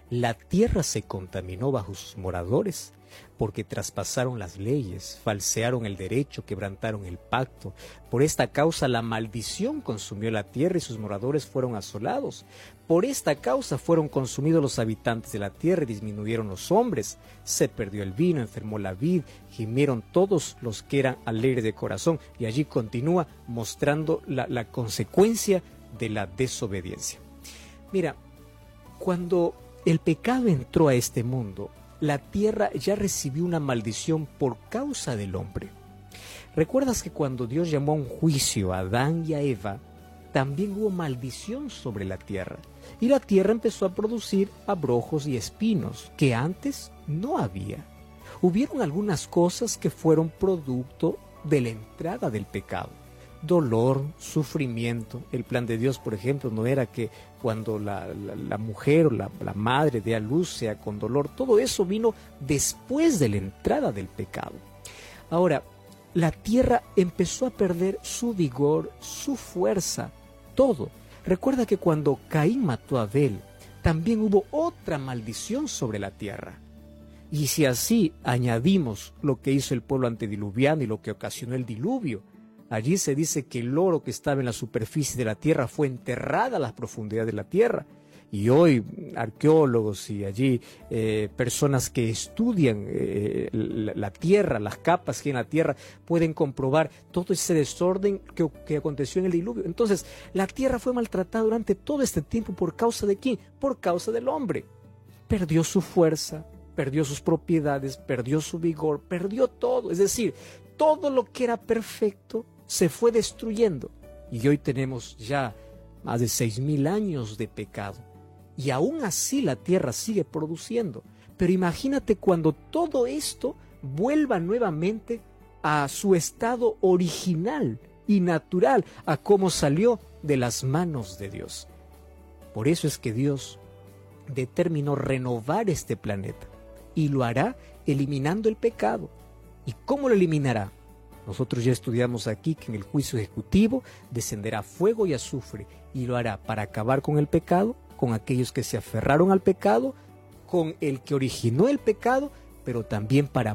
La tierra se contaminó bajo sus moradores, porque traspasaron las leyes, falsearon el derecho, quebrantaron el pacto. Por esta causa la maldición consumió la tierra y sus moradores fueron asolados. Por esta causa fueron consumidos los habitantes de la tierra y disminuyeron los hombres. Se perdió el vino, enfermó la vid, gimieron todos los que eran alegres de corazón. Y allí continúa mostrando la consecuencia de la desobediencia. Mira, cuando el pecado entró a este mundo, la tierra ya recibió una maldición por causa del hombre. ¿Recuerdas que cuando Dios llamó a un juicio a Adán y a Eva, también hubo maldición sobre la tierra? Y la tierra empezó a producir abrojos y espinos que antes no había. Hubieron algunas cosas que fueron producto de la entrada del pecado. Dolor, sufrimiento. El plan de Dios, por ejemplo, no era que cuando la mujer o la madre dé a luz sea con dolor. Todo eso vino después de la entrada del pecado. Ahora, la tierra empezó a perder su vigor, su fuerza, todo. Recuerda que cuando Caín mató a Abel, también hubo otra maldición sobre la tierra. Y si así añadimos lo que hizo el pueblo antediluviano y lo que ocasionó el diluvio, allí se dice que el oro que estaba en la superficie de la tierra fue enterrada a las profundidades de la tierra. Y hoy arqueólogos y allí personas que estudian la tierra, las capas que hay en la tierra, pueden comprobar todo ese desorden que aconteció en el diluvio. Entonces, la tierra fue maltratada durante todo este tiempo. ¿Por causa de quién? Por causa del hombre. Perdió su fuerza, perdió sus propiedades, perdió su vigor, perdió todo. Es decir, todo lo que era perfecto se fue destruyendo. Y hoy tenemos ya más de 6,000 años de pecado. Y aún así la tierra sigue produciendo. Pero imagínate cuando todo esto vuelva nuevamente a su estado original y natural, a cómo salió de las manos de Dios. Por eso es que Dios determinó renovar este planeta. Y lo hará eliminando el pecado. ¿Y cómo lo eliminará? Nosotros ya estudiamos aquí que en el juicio ejecutivo descenderá fuego y azufre, y lo hará para acabar con el pecado, con aquellos que se aferraron al pecado, con el que originó el pecado, pero también para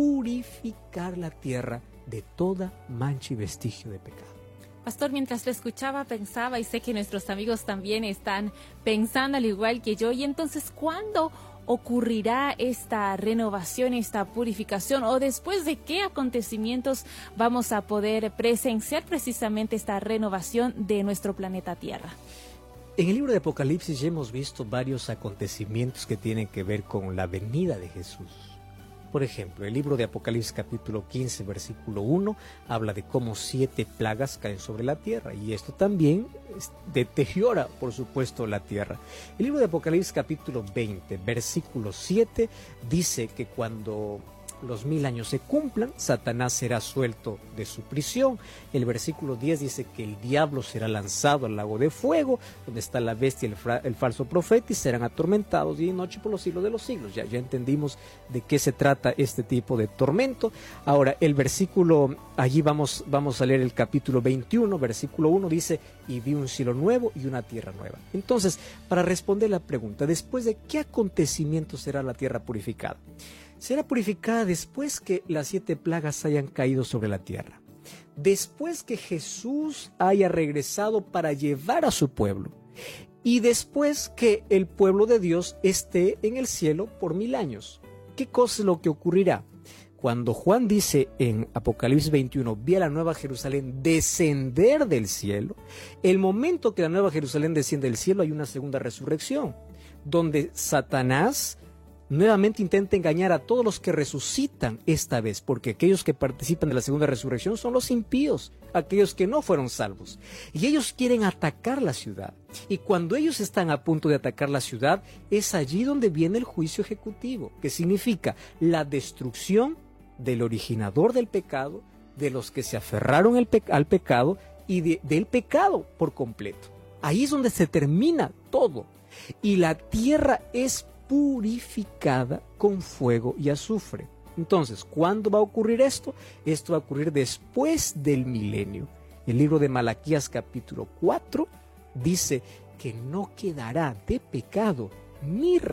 purificar la tierra de toda mancha y vestigio de pecado. Pastor, mientras lo escuchaba, pensaba, y sé que nuestros amigos también están pensando al igual que yo, y entonces, ¿cuándo ocurrirá esta renovación, esta purificación, o después de qué acontecimientos vamos a poder presenciar precisamente esta renovación de nuestro planeta Tierra? En el libro de Apocalipsis ya hemos visto varios acontecimientos que tienen que ver con la venida de Jesús. Por ejemplo, el libro de Apocalipsis capítulo 15, versículo 1, habla de cómo 7 plagas caen sobre la tierra, y esto también deteriora, por supuesto, la tierra. El libro de Apocalipsis capítulo 20, versículo 7, dice que cuando los 1000 años se cumplan, Satanás será suelto de su prisión. El versículo 10 dice que el diablo será lanzado al lago de fuego, donde está la bestia y el falso profeta, y serán atormentados día y noche por los siglos de los siglos. Ya entendimos de qué se trata este tipo de tormento. Ahora, el versículo, allí vamos a leer el capítulo 21, versículo 1, dice: y vi un cielo nuevo y una tierra nueva. Entonces, para responder la pregunta, ¿después de qué acontecimiento será la tierra purificada? Será purificada después que las 7 plagas hayan caído sobre la tierra. Después que Jesús haya regresado para llevar a su pueblo. Y después que el pueblo de Dios esté en el cielo por 1000 años. ¿Qué cosa es lo que ocurrirá? Cuando Juan dice en Apocalipsis 21, vi a la Nueva Jerusalén descender del cielo, el momento que la Nueva Jerusalén desciende del cielo hay una segunda resurrección, donde Satanás nuevamente intenta engañar a todos los que resucitan esta vez, porque aquellos que participan de la segunda resurrección son los impíos, aquellos que no fueron salvos, y ellos quieren atacar la ciudad. Y cuando ellos están a punto de atacar la ciudad, es allí donde viene el juicio ejecutivo, que significa la destrucción del originador del pecado, de los que se aferraron al pecado y del pecado por completo. Ahí es donde se termina todo, y la tierra es purificada con fuego y azufre. Entonces, ¿cuándo va a ocurrir esto? Esto va a ocurrir después del milenio. El libro de Malaquías capítulo 4 dice que no quedará de pecado ni